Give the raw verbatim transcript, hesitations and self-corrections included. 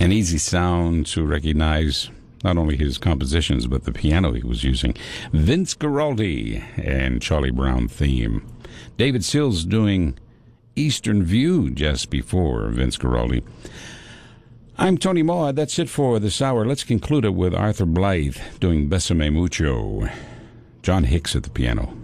An easy sound to recognize, not only his compositions, but the piano he was using. Vince Guaraldi and Charlie Brown theme. David Sills doing Eastern View just before Vince Guaraldi. I'm Tony Maud. That's it for this hour. Let's conclude it with Arthur Blythe doing Besame Mucho. John Hicks at the piano.